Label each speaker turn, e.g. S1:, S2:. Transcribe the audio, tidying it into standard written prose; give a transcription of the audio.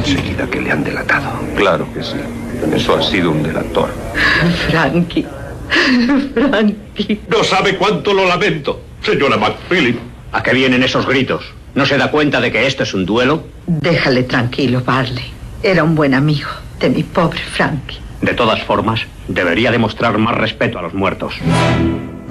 S1: enseguida que le han delatado.
S2: Claro que sí. Eso ha sido un delator.
S3: Frankie. Frankie.
S1: No sabe cuánto lo lamento, señora McPhilip.
S4: ¿A qué vienen esos gritos? ¿No se da cuenta de que esto es un duelo?
S3: Déjale tranquilo, Barley. Era un buen amigo de mi pobre Frankie.
S4: De todas formas, debería demostrar más respeto a los muertos.